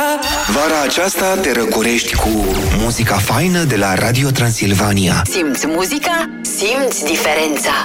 Vara aceasta te răcorești cu muzica faină de la Radio Transilvania. Simți muzica? Simți diferența!